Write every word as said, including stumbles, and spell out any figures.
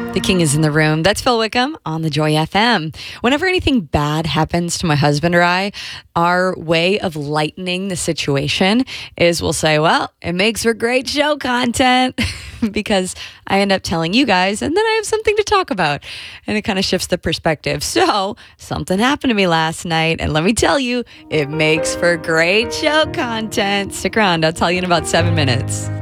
The king is in the room. That's Phil Wickham on the Joy F M. Whenever anything bad happens to my husband or I, our way of lightening the situation is we'll say, well, it makes for great show content because I end up telling you guys and then I have something to talk about. And it kind of shifts the perspective. So something happened to me last night. And let me tell you, it makes for great show content. Stick around. I'll tell you in about seven minutes.